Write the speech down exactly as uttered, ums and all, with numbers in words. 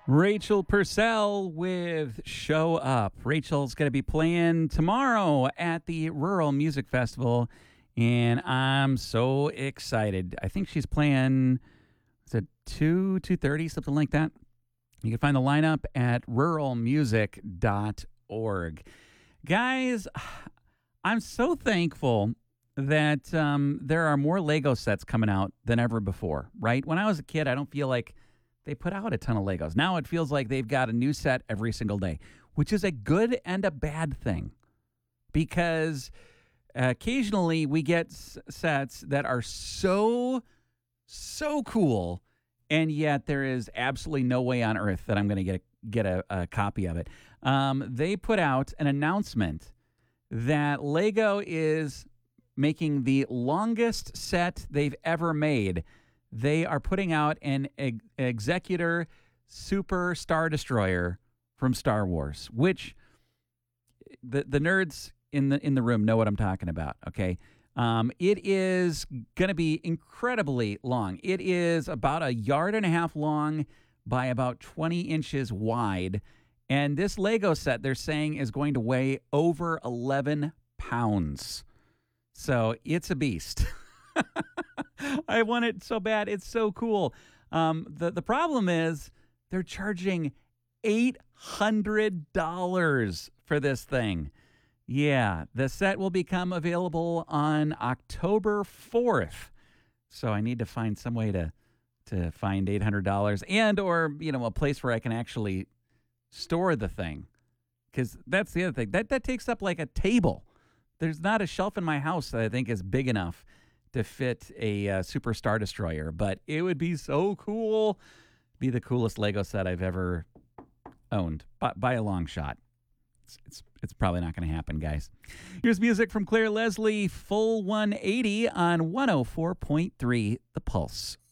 Rachel Purcell with Show Up. Rachel's going to be playing tomorrow at the Rural Music Festival, and I'm so excited. I think she's playing, is it two, two thirty, something like that? You can find the lineup at rural music dot org. Guys, I'm so thankful that um, there are more Lego sets coming out than ever before, right? When I was a kid, I don't feel like they put out a ton of Legos. Now it feels like they've got a new set every single day, which is a good and a bad thing because uh, occasionally we get s- sets that are so, so cool, and yet there is absolutely no way on earth that I'm going to get a, get a, a copy of it. Um, they put out an announcement that Lego is making the longest set they've ever made. They are putting out an ex- Executor Super Star Destroyer from Star Wars, which the the nerds in the in the room know what I'm talking about. Okay, um, it is going to be incredibly long. It is about a yard and a half long by about twenty inches wide, and this Lego set they're saying is going to weigh over eleven pounds. So it's a beast. I want it so bad. It's so cool. Um, the the problem is they're charging eight hundred dollars for this thing. Yeah, the set will become available on October fourth. So I need to find some way to to find eight hundred dollars and or, you know, a place where I can actually store the thing. Cuz that's the other thing. That that takes up like a table. There's not a shelf in my house that I think is big enough to fit a uh, Super Star Destroyer, but it would be so cool. Be the coolest Lego set I've ever owned by, by a long shot. It's, it's, it's probably not going to happen, guys. Here's music from Claire Leslie, Full one eighty on one oh four point three The Pulse.